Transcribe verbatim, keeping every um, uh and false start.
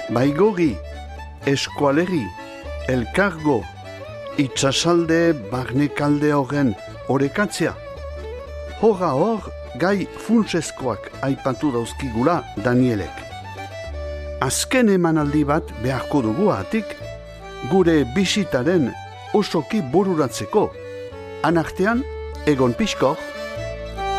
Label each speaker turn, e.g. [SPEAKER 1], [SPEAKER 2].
[SPEAKER 1] Baigorri, eskualerri, elkargo, itsasalde barnekalde horren orekatzea. Horra hor, gai funtsezkoak aipatu dauzkigula Danielek. Azken emanaldi bat beharko dugu atik, gure bisitaren osoki bururatzeko. Anartean, Egon Piskor.